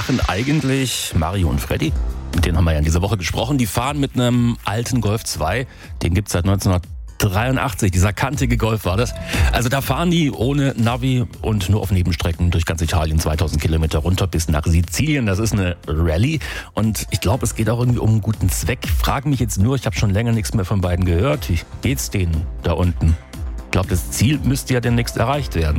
machen eigentlich Mario und Freddy? Mit denen haben wir ja in dieser Woche gesprochen. Die fahren mit einem alten Golf 2. Den gibt's seit 1983. Dieser kantige Golf war das. Also da fahren die ohne Navi und nur auf Nebenstrecken durch ganz Italien 2000 Kilometer runter bis nach Sizilien. Das ist eine Rallye und ich glaube, es geht auch irgendwie um einen guten Zweck. Frage mich jetzt nur, ich habe schon länger nichts mehr von beiden gehört. Wie geht's denen da unten? Ich glaube, das Ziel müsste ja demnächst erreicht werden.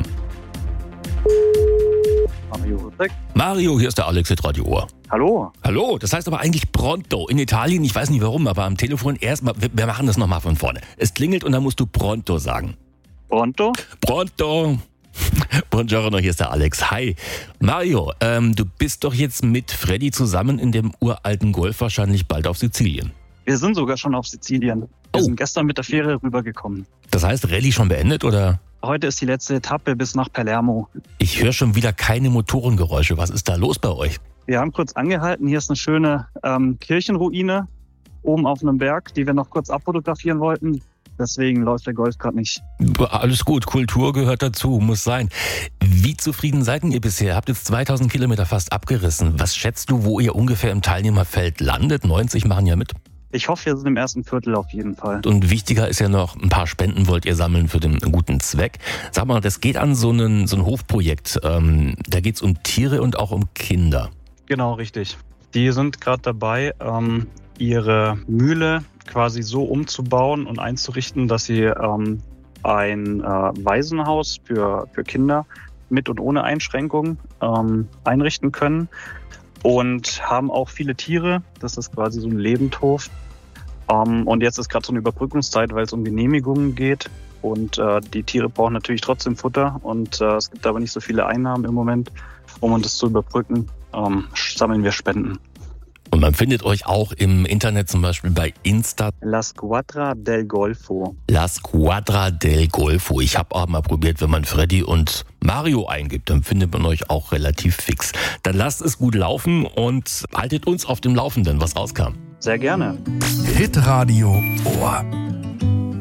Mario, hier ist der Alex mit Radio Ohr. Hallo. Hallo, das heißt aber eigentlich pronto. In Italien, ich weiß nicht warum, aber am Telefon erstmal, wir machen das nochmal von vorne. Es klingelt und dann musst du pronto sagen. Pronto? Pronto. Buongiorno, hier ist der Alex. Hi. Mario, du bist doch jetzt mit Freddy zusammen in dem uralten Golf wahrscheinlich bald auf Sizilien. Wir sind sogar schon auf Sizilien. Wir sind gestern mit der Fähre rübergekommen. Das heißt, Rallye schon beendet oder? Heute ist die letzte Etappe bis nach Palermo. Ich höre schon wieder keine Motorengeräusche. Was ist da los bei euch? Wir haben kurz angehalten. Hier ist eine schöne Kirchenruine oben auf einem Berg, die wir noch kurz abfotografieren wollten. Deswegen läuft der Golf gerade nicht. Alles gut, Kultur gehört dazu, muss sein. Wie zufrieden seid ihr bisher? Habt jetzt 2000 Kilometer fast abgerissen. Was schätzt du, wo ihr ungefähr im Teilnehmerfeld landet? 90 machen ja mit. Ich hoffe, wir sind im ersten Viertel auf jeden Fall. Und wichtiger ist ja noch, ein paar Spenden wollt ihr sammeln für den guten Zweck. Sag mal, das geht an so ein Hofprojekt. Da geht's um Tiere und auch um Kinder. Genau, richtig. Die sind gerade dabei, ihre Mühle quasi so umzubauen und einzurichten, dass sie ein Waisenhaus für Kinder mit und ohne Einschränkung einrichten können. Und haben auch viele Tiere. Das ist quasi so ein Lebendhof. Und jetzt ist gerade so eine Überbrückungszeit, weil es um Genehmigungen geht. Und die Tiere brauchen natürlich trotzdem Futter. Und es gibt aber nicht so viele Einnahmen im Moment. Um das zu überbrücken, sammeln wir Spenden. Und man findet euch auch im Internet, zum Beispiel bei Insta. La Squadra del Golfo. La Squadra del Golfo. Ich habe auch mal probiert, wenn man Freddy und Mario eingibt, dann findet man euch auch relativ fix. Dann lasst es gut laufen und haltet uns auf dem Laufenden, was rauskam. Sehr gerne. Hitradio Ohr.